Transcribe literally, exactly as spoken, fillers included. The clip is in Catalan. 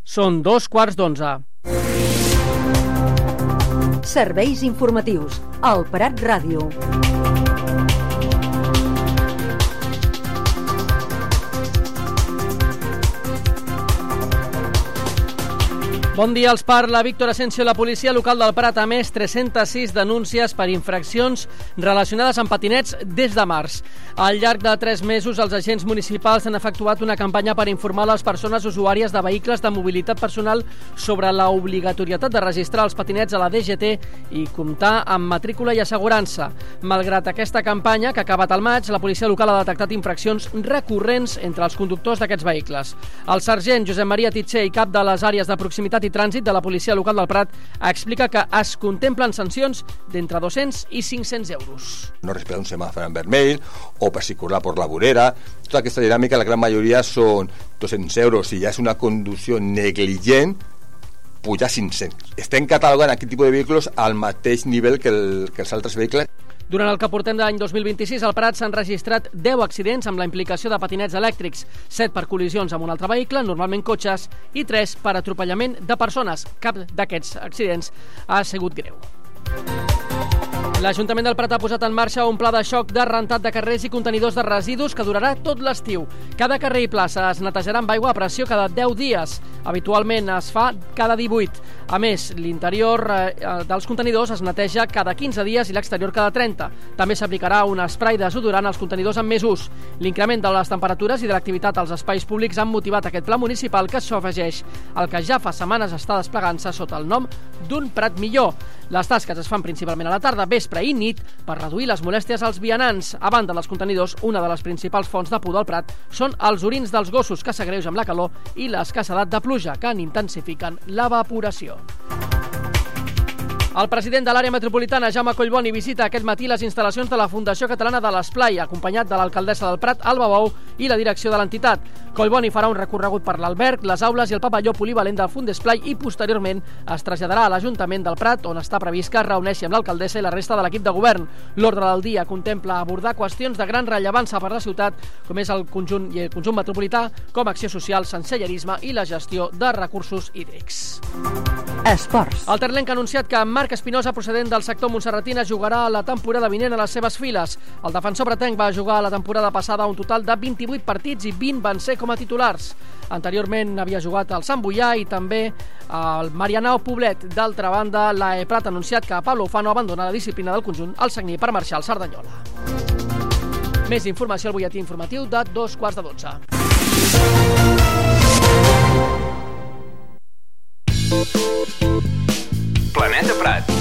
Són dos quarts d'onze. Serveis informatius. El Prat Ràdio. Bon dia, els parla Víctor Asensio. La policia local del Prat ha emès tres-centes sis denúncies per infraccions relacionades amb patinets des de març. Al llarg de tres mesos, els agents municipals han efectuat una campanya per informar les persones usuàries de vehicles de mobilitat personal sobre la obligatorietat de registrar els patinets a la D G T i comptar amb matrícula i assegurança. Malgrat aquesta campanya, que ha acabat al maig, la policia local ha detectat infraccions recurrents entre els conductors d'aquests vehicles. El sergent Josep Maria Titxer i cap de les àrees de proximitat i trànsit de la policia local del Prat explica que es contemplen sancions d'entre dos-cents i cinc-cents euros. No respetar un semàfor en vermell o per circular per la vorera. Tota aquesta dinàmica, la gran majoria són dos-cents euros. Si ja és una conducció negligent, puja cinc-cents. Estem catalogant aquest tipus de vehicles al mateix nivell que, el, que els altres vehicles. Durant el que portem de l'any dos mil vint-i-sis, al Prat s'han registrat deu accidents amb la implicació de patinets elèctrics, set per col·lisions amb un altre vehicle, normalment cotxes, i tres per atropellament de persones. Cap d'aquests accidents ha sigut greu. L'Ajuntament del Prat ha posat en marxa un pla de xoc de rentat de carrers i contenidors de residus que durarà tot l'estiu. Cada carrer i plaça es netejarà amb aigua a pressió cada deu dies. Habitualment es fa cada divuit. A més, l'interior eh, dels contenidors es neteja cada quinze dies i l'exterior cada trenta. També s'aplicarà un esprai desodorant als contenidors amb més ús. L'increment de les temperatures i de l'activitat als espais públics han motivat aquest pla municipal que s'afegeix al que ja fa setmanes està desplegant-se sota el nom d'un Prat millor. Les tasques es fan principalment a la tarda, vespre i nit per reduir les molèsties als vianants. A banda dels contenidors, una de les principals fonts de pudor al Prat són els orins dels gossos que s'agreugen amb la calor i l'escassedat de pluja que intensifiquen l'evaporació. El president de l'àrea metropolitana, Jaume Collboni, visita aquest matí les instal·lacions de la Fundació Catalana de l'Esplai, acompanyat de l'alcaldessa del Prat, Alba Bou, i la direcció de l'entitat. Collboni farà un recorregut per l'alberg, les aules i el pavelló polivalent del Fundesplai i posteriorment es traslladarà a l'Ajuntament del Prat, on està previst que es reuneixi amb l'alcaldessa i la resta de l'equip de govern. L'ordre del dia contempla abordar qüestions de gran rellevància per la ciutat, com és el conjunt i el conjunt metropolità, com acció social, sensellarisme i la gestió de recursos hídrics. Esports. El terlenc ha anunciat que Marc Espinosa, procedent del sector montserratina, jugarà la temporada vinent a les seves files. El defensor bretenc va jugar la temporada passada un total de vint-i-vuit partits i vint van ser com a titulars. Anteriorment havia jugat al Sant Boià i també al Marianao Poblet. D'altra banda, la E Prat ha anunciat que Pablo Ufano abandona la disciplina del conjunt al Sagní per marxar al Cerdanyola. Més informació al butlletí informatiu de dos quarts de dotze. Planeta Prat.